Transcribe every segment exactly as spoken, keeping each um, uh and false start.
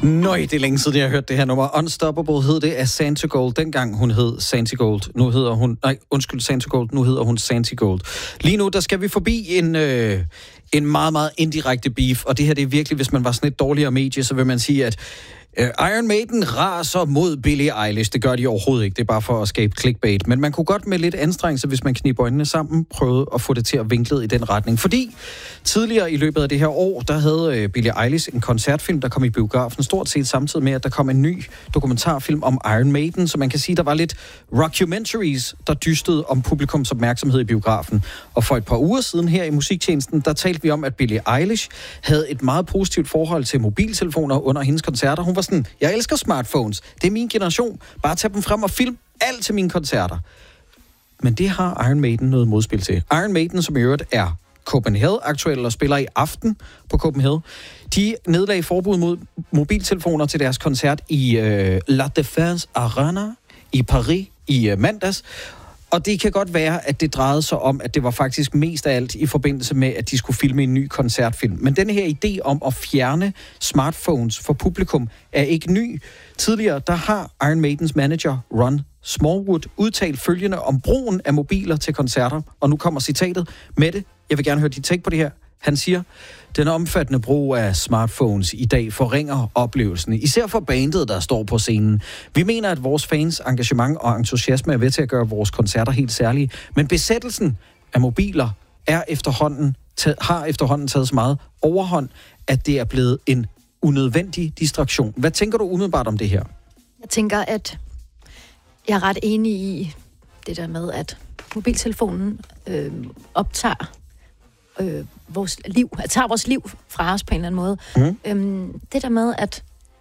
Nøj, det er længe siden, jeg har hørt det her nummer. Unstoppable hed det af Santigold. Dengang hun hed Santigold. Nu hedder hun... Nej, undskyld, Santigold. Nu hedder hun Santigold. Lige nu, der skal vi forbi en... Øh, en meget, meget indirekte beef. Og det her, det er virkelig, hvis man var sådan et dårligere medie, så vil man sige, at Uh, Iron Maiden raser mod Billie Eilish. Det gør de overhovedet ikke. Det er bare for at skabe clickbait. Men man kunne godt med lidt anstrengelse, hvis man kniber øjnene sammen, prøve at få det til at vinkle i den retning. Fordi tidligere i løbet af det her år, der havde uh, Billie Eilish en koncertfilm, der kom i biografen stort set samtidig med, at der kom en ny dokumentarfilm om Iron Maiden. Så man kan sige, der var lidt rockumentaries, der dystede om publikums opmærksomhed i biografen. Og for et par uger siden her i musiktjenesten, der talte vi om, at Billie Eilish havde et meget positivt forhold til mobiltelefoner under hendes koncerter. Hun var sådan, jeg elsker smartphones. Det er min generation. Bare tag dem frem og film alt til mine koncerter. Men det har Iron Maiden noget modspil til. Iron Maiden, som i øvrigt er Copenhagen-aktuelle og spiller i aften på Copenhagen, de nedlagde forbud mod mobiltelefoner til deres koncert i øh, La Défense Arena i Paris i øh, mandags. Og det kan godt være, at det drejede sig om, at det var faktisk mest af alt i forbindelse med, at de skulle filme en ny koncertfilm. Men den her idé om at fjerne smartphones for publikum er ikke ny. Tidligere, der har Iron Maidens manager, Ron Smallwood, udtalt følgende om brugen af mobiler til koncerter. Og nu kommer citatet. Mette, jeg vil gerne høre dit take på det her. Han siger, den omfattende brug af smartphones i dag forringer oplevelsen, især for bandet, der står på scenen. Vi mener, at vores fans engagement og entusiasme er ved til at gøre vores koncerter helt særlige, men besættelsen af mobiler er efterhånden, har efterhånden taget så meget overhånd, at det er blevet en unødvendig distraktion. Hvad tænker du umiddelbart om det her? Jeg tænker, at jeg er ret enig i det der med, at mobiltelefonen øh, optager Øh, vores liv, at tager vores liv fra os på en eller anden måde. Mm. Øhm, det der med, at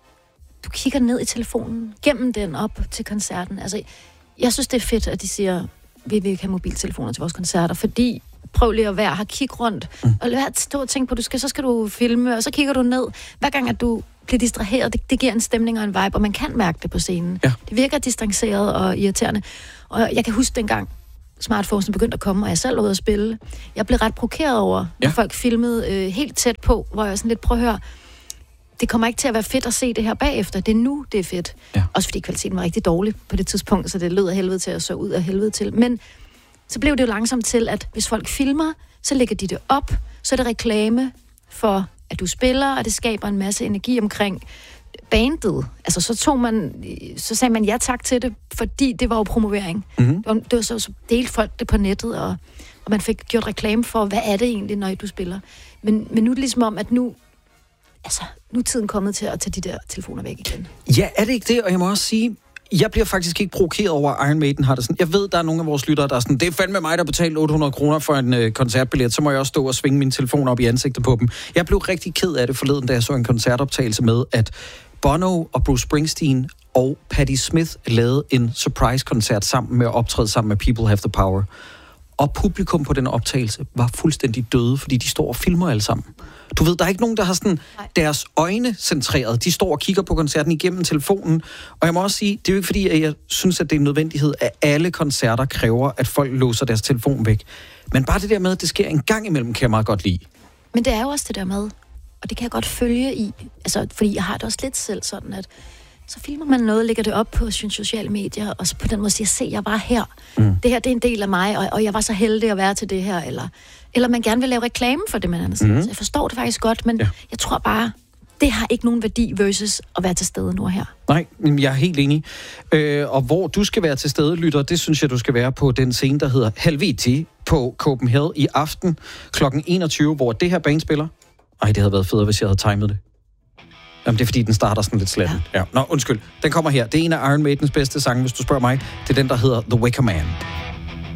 du kigger ned i telefonen, gennem den op til koncerten. Altså, jeg synes, det er fedt, at de siger, vi vil ikke have mobiltelefoner til vores koncerter, fordi prøv lige at være her, kig rundt, mm. og lad være at stå og tænke på, du skal, så skal du filme, og så kigger du ned. Hver gang, at du bliver distraheret, det, det giver en stemning og en vibe, og man kan mærke det på scenen. Ja. Det virker distanceret og irriterende. Og jeg kan huske dengang, smartphones begyndte at komme, og jeg selv var ude at spille. Jeg blev ret provokeret over, ja. Når folk filmede øh, helt tæt på, hvor jeg sådan lidt, prøv at høre, det kommer ikke til at være fedt at se det her bagefter. Det er nu, det er fedt. Ja. Også fordi kvaliteten var rigtig dårlig på det tidspunkt, så det lød af helvede til og så ud af helvede til. Men så blev det jo langsomt til, at hvis folk filmer, så lægger de det op, så er det reklame for, at du spiller, og det skaber en masse energi omkring bandet. Altså, så tog man, så sagde man ja tak til det, fordi det var jo promovering. Mm-hmm. Det var, det var så, så delte folk det på nettet, og, og man fik gjort reklame for, hvad er det egentlig, når du spiller. Men, men nu er det ligesom om, at nu, altså, nu er tiden kommet til at tage de der telefoner væk igen. Ja, er det ikke det? Og jeg må også sige, jeg bliver faktisk ikke provokeret over, at Iron Maiden har det sådan. Jeg ved, der er nogle af vores lyttere, der er sådan, det er fandme mig, der betaler otte hundrede kroner for en øh, koncertbillet, så må jeg også stå og svinge min telefon op i ansigtet på dem. Jeg blev rigtig ked af det forleden, da jeg så en koncertoptagelse med, at Bono og Bruce Springsteen og Patti Smith lavede en surprise-koncert sammen med at optræde sammen med People Have the Power. Og publikum på den optagelse var fuldstændig døde, fordi de står og filmer alle sammen. Du ved, der er ikke nogen, der har sådan deres øjne centreret. De står og kigger på koncerten igennem telefonen. Og jeg må også sige, det er jo ikke fordi, at jeg synes, at det er en nødvendighed, at alle koncerter kræver, at folk låser deres telefon væk. Men bare det der med, at det sker en gang imellem, kan jeg meget godt lide. Men det er jo også det der med, og det kan jeg godt følge i, altså, fordi jeg har det også lidt selv sådan, at så filmer man noget, lægger det op på sine sociale medier, og så på den måde siger, se, jeg var her. Mm. Det her, det er en del af mig, og, og jeg var så heldig at være til det her, eller, eller man gerne vil lave reklame for det, man har sagt. Mm. Så jeg forstår det faktisk godt, men ja. Jeg tror bare, det har ikke nogen værdi versus at være til stede nu og her. Nej, jeg er helt enig. Øh, og hvor du skal være til stede, lytter, det synes jeg, du skal være på den scene, der hedder Helviti på Copenhagen i aften klokken enogtyve, hvor det her band spiller. Ej, det havde været federe, hvis jeg havde timet det. Jamen, det er fordi, den starter sådan lidt slet. Ja. Ja. Nå, undskyld. Den kommer her. Det er en af Iron Maidens bedste sange, hvis du spørger mig. Det er den, der hedder The Wicker Man.